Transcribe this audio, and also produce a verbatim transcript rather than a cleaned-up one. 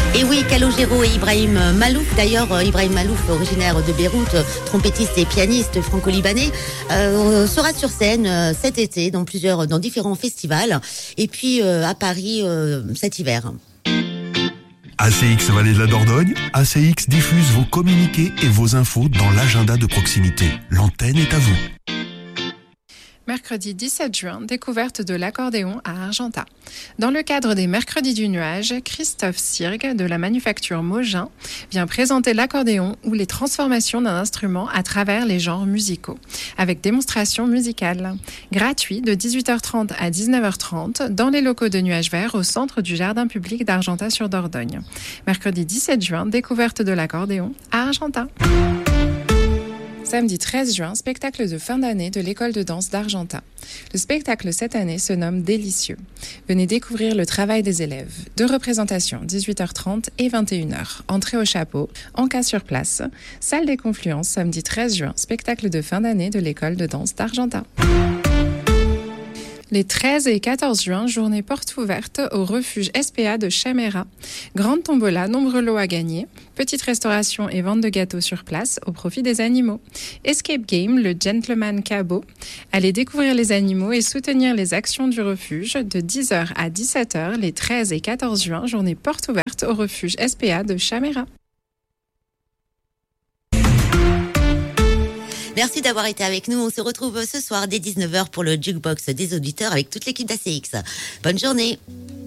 Et oui, Calogero et Ibrahim Malouf, d'ailleurs Ibrahim Malouf, originaire de Beyrouth, trompettiste et pianiste franco-libanais, euh, sera sur scène euh, cet été dans plusieurs, dans différents festivals, et puis euh, à Paris euh, cet hiver. A C X Vallée de la Dordogne, A C X diffuse vos communiqués et vos infos dans l'agenda de proximité. L'antenne est à vous. Mercredi dix-sept juin, découverte de l'accordéon à Argentat. Dans le cadre des Mercredis du Nuage, Christophe Sirgue de la manufacture Mogin vient présenter l'accordéon ou les transformations d'un instrument à travers les genres musicaux, avec démonstration musicale. Gratuit de dix-huit heures trente à dix-neuf heures trente dans les locaux de Nuage Vert au centre du jardin public d'Argentat-sur-Dordogne. Mercredi dix-sept juin, découverte de l'accordéon à Argentat. Samedi treize juin, spectacle de fin d'année de l'école de danse d'Argentat. Le spectacle cette année se nomme Délicieux. Venez découvrir le travail des élèves. Deux représentations, dix-huit heures trente et vingt et une heures. Entrée au chapeau, en cas sur place. Salle des Confluences, samedi treize juin, spectacle de fin d'année de l'école de danse d'Argentat. Les treize et quatorze juin, journée porte ouverte au refuge S P A de Chaméra. Grande tombola, nombreux lots à gagner. Petite restauration et vente de gâteaux sur place au profit des animaux. Escape Game, le Gentleman Cabot. Allez découvrir les animaux et soutenir les actions du refuge de dix heures à dix-sept heures les treize et quatorze juin, journée porte ouverte au refuge S P A de Chaméra. Merci d'avoir été avec nous. On se retrouve ce soir dès dix-neuf heures pour le Jukebox des auditeurs avec toute l'équipe d'A C X. Bonne journée.